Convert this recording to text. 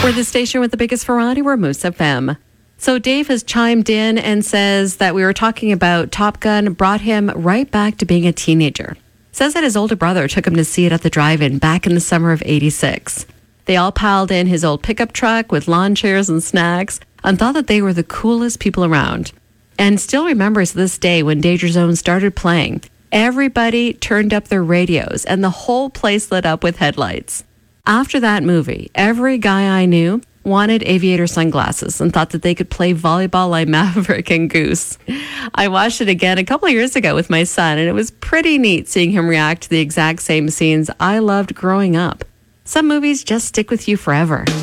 We're the station with the biggest variety. We're Moose FM. So Dave has chimed in and says that we were talking about Top Gun brought him right back to being a teenager. Says that his older brother took him to see it at the drive-in back in the summer of '86. They all piled in his old pickup truck with lawn chairs and snacks and thought that they were the coolest people around. And still remembers this day when Danger Zone started playing. Everybody turned up their radios and the whole place lit up with headlights. After that movie, every guy I knew wanted aviator sunglasses and thought that they could play volleyball like Maverick and Goose. I watched it again a couple of years ago with my son, and it was pretty neat seeing him react to the exact same scenes I loved growing up. Some movies just stick with you forever.